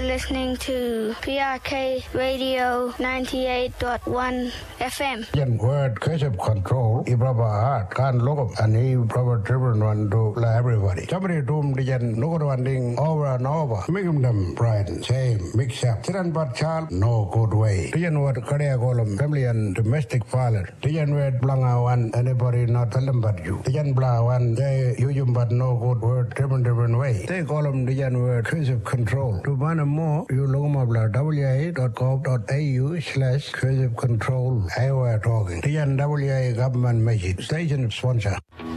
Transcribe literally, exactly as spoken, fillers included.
listening to P R K Radio ninety-eight point one F M. Yen word creative control ibraba art kan logo ani proper driven one do la everybody. Somebody doom the yen logo one thing over and over. Make them pride shame mix up. Siran but child no good way. The yen word career column family and domestic violence. The yen word blanga one anybody not tell them but you. The yen blah one they you but no good word driven different way. They call them the yen word creative control. To find more you look up w a dot gov dot a u slash creative control. I were talking. The W A government message station sponsor.